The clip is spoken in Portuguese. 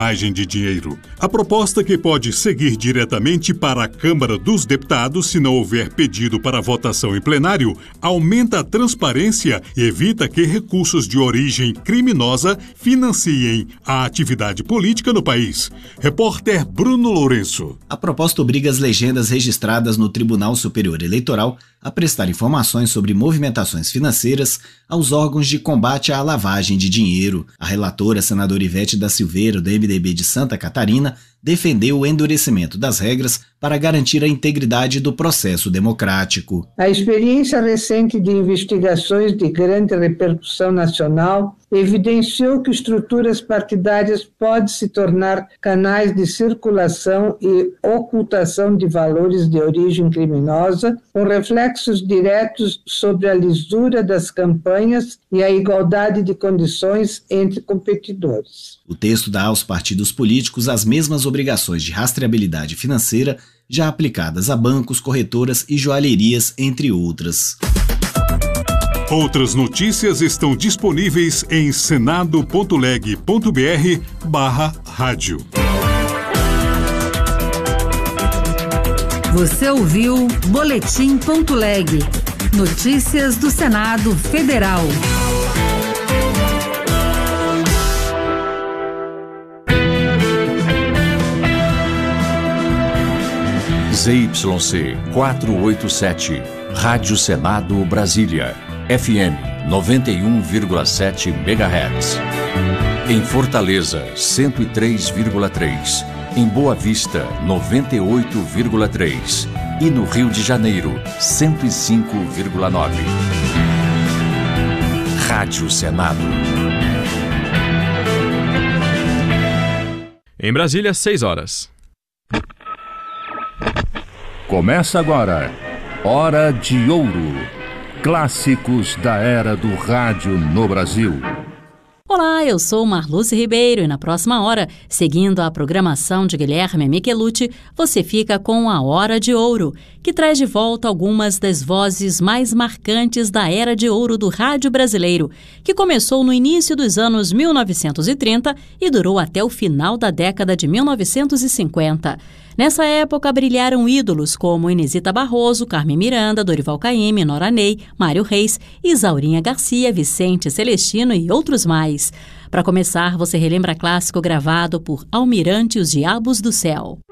lavagem de dinheiro. A proposta, que pode seguir diretamente para a Câmara dos Deputados se não houver pedido para votação em plenário, aumenta a transparência e evita que recursos de origem criminosa financiem a atividade política no país. Repórter Bruno Lourenço. A proposta obriga as legendas registradas no Tribunal Superior Eleitoral a prestar informações sobre movimentações financeiras aos órgãos de combate à lavagem de dinheiro. A relatora, senadora Ivete da Silveira, do MDB de Santa Catarina, defendeu o endurecimento das regras para garantir a integridade do processo democrático. A experiência recente de investigações de grande repercussão nacional evidenciou que estruturas partidárias podem se tornar canais de circulação e ocultação de valores de origem criminosa, com reflexos diretos sobre a lisura das campanhas e a igualdade de condições entre competidores. O texto dá aos partidos políticos as mesmas obrigações de rastreabilidade financeira já aplicadas a bancos, corretoras e joalherias, entre outras. Outras notícias estão disponíveis em senado.leg.br/rádio. Você ouviu Boletim.leg. Notícias do Senado Federal. ZYC 487, Rádio Senado Brasília, FM 91,7 MHz. Em Fortaleza, 103,3. Em Boa Vista, 98,3. E no Rio de Janeiro, 105,9. Rádio Senado. Em Brasília, 6 horas. Começa agora, Hora de Ouro. Clássicos da era do rádio no Brasil. Olá, eu sou Marluce Ribeiro e na próxima hora, seguindo a programação de Guilherme Michelucci, você fica com a Hora de Ouro, que traz de volta algumas das vozes mais marcantes da Era de Ouro do rádio brasileiro, que começou no início dos anos 1930 e durou até o final da década de 1950. Nessa época, brilharam ídolos como Inesita Barroso, Carmen Miranda, Dorival Caymmi, Nora Ney, Mário Reis, Isaurinha Garcia, Vicente Celestino e outros mais. Para começar, você relembra clássico gravado por Almirante e os Diabos do Céu.